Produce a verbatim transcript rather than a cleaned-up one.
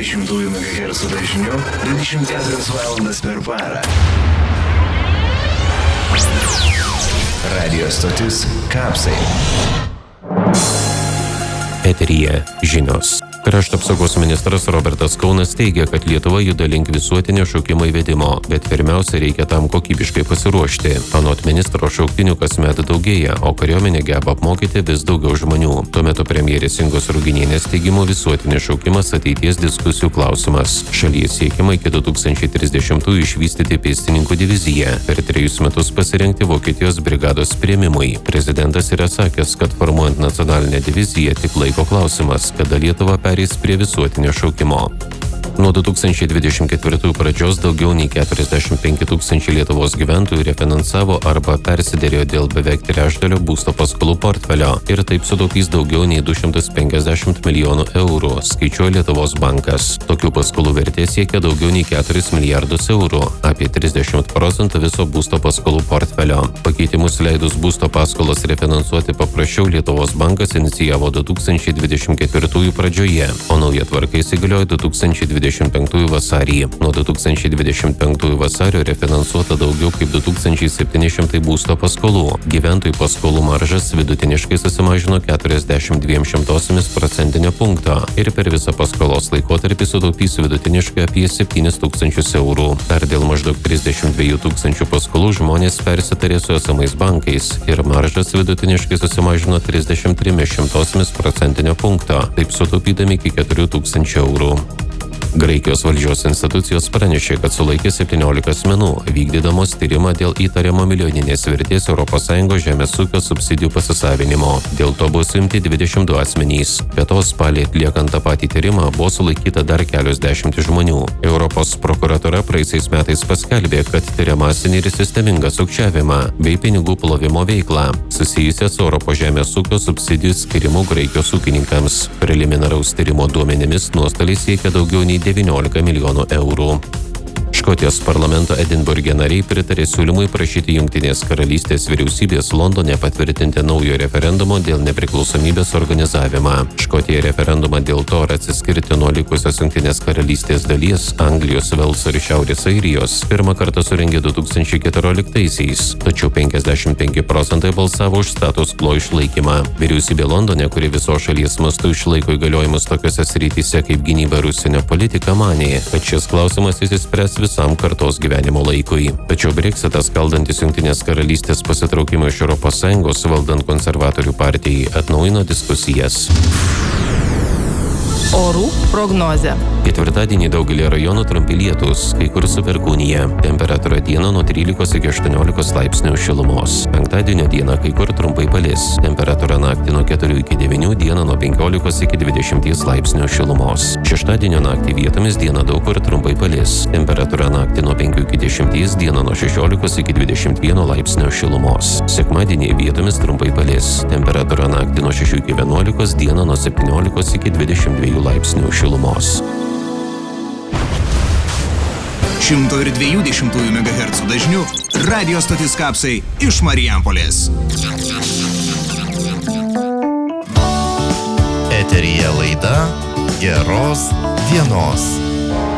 dvidešimt megahercų dažniu dvidešimt keturias valandas per parą. Radio stotis Kapsai. Eteryje žinios. Krašto apsaugos ministras Robertas Kaunas teigia, kad Lietuva juda link visuotinio šaukimo įvedimo, bet pirmiausia reikia tam kokybiškai pasiruošti. Anot ministro, šauktinių kasmet daugėja, o kariuomenė geba apmokyti vis daugiau žmonių. Tuo metu premjerės Ingos Ruginienės teigimu visuotinis šaukimas ateities diskusijų klausimas. Šalyje siekiama iki du tūkstančiai trisdešimtųjų išvystyti pėstininkų diviziją, per trejus metus pasirengti Vokietijos brigados priėmimui. Prezidentas yra sakęs, kad formuojant nacionalinę diviziją tik laiko klausimas, kada Lietuva perės prie visuotinio šaukimo. Nuo du tūkstančiai dvidešimt ketvirtųjų pradžios daugiau nei keturiasdešimt penki tūkstančiai Lietuvos gyventojų refinansavo arba persiderėjo dėl beveik trečdalio būsto paskolų portfelio ir taip sutaupys daugiau nei du šimtus penkiasdešimt milijonų eurų, skaičiuoja Lietuvos bankas. Tokių paskolų vertė siekia daugiau nei keturis milijardus eurų, apie trisdešimt procentų viso būsto paskolų portfelio. Pakeitimus leidus būsto paskolas refinansuoti paprasčiau Lietuvos bankas inicijavo du tūkstančiai dvidešimt ketvirtųjų pradžioje, o nauja tvarka įsigaliojo du tūkstančiai dvidešimt penktųjų vasarį. Nuo du tūkstančiai dvidešimt penktųjų vasario refinansuota daugiau kaip du tūkstančiai septyni šimtai būsto paskolų. Gyventojų paskolų maržas vidutiniškai susimažino keturiasdešimt dviem šimtosiomis procentinio punkto ir per visą paskolos laikotarpį sutaupys vidutiniškai apie septynis tūkstančius eurų. Dar dėl maždaug trisdešimt dviejų tūkstančių paskolų žmonės persitarė su esamais bankais ir maržas vidutiniškai susimažino trisdešimt trimis šimtosiomis procentinio punkto, taip sutaupydami iki keturių tūkstančių eurų. Graikijos valdžios institucijos pranešė, kad sulaikė septyniolika asmenų, vykdydamos tyrimą dėl įtariamo milijoninės vertės Europos Sąjungos žemės ūkio subsidijų pasisavinimo. Dėl to buvo suimti dvidešimt du asmenys. Be to, spalį atliekant tą patį tyrimą buvo sulaikyta dar kelios dešimtys žmonių. Europos prokuratura praeisiais metais paskelbė, kad tyria masinį ir sistemingą sukčiavimą bei pinigų plovimo veiklą susijusią su Europos žemės ūkio subsidijų skirimu Graikijos ūkininkams. Preliminaraus tyrimo duomenimis nuostoliai siekia daugiau nei devyniolika milijonų eurų. Škotijos parlamento Edinburge nariai pritarė siūlymui prašyti Jungtinės karalystės vyriausybės Londone patvirtinti naujo referendumo dėl nepriklausomybės organizavimą. Škotija referendumą dėl to ar atsiskirti nuo likusios Jungtinės karalystės dalies Anglijos, Velso ir Šiaurės Airijos pirmą kartą surengė du tūkstančiai keturioliktaisiais, tačiau penkiasdešimt penki procentai balsavo už status quo išlaikymą. Vyriausybė Londone, kuri viso šalies mastu išlaiko įgaliojimus tokiose srityse kaip gynyba ir užsienio politika, manė, kad šis klausimas išsispręs visam kartos gyvenimo laikui. Tačiau Brexitas, kaldantis Jungtinės karalystės pasitraukimą iš Europos Sąjungos valdant konservatorių partijai, atnaujino diskusijas. Orų prognozė. Ketvirtadienį daugelį rajonų trumpi lietūs, kai kur su perkūnija. Temperatūra dieną nuo trylikos iki aštuoniolikos laipsnių šilumos. Penktadienio dieną kai kur trumpai palis. Temperatūra naktį nuo keturių iki devynių, dieną nuo penkiolikos iki dvidešimties laipsnių šilumos. Šeštadienio naktį vietomis dieną daug kur trumpai palis. Temperatūra naktį nuo penkių iki dešimties, dieną nuo šešiolikos iki dvidešimt vieno laipsnio šilumos. Sekmadienį vietomis trumpai palis. Temperatūra naktį nuo šešių iki vienuolikos, dieną nuo septyniolikos iki dvidešimt dviejų laipsnių šilumos. šimto dvidešimt megahercų dažniu radio stotis Kapsai iš Marijampolės. Eteryje laida Geros dienos.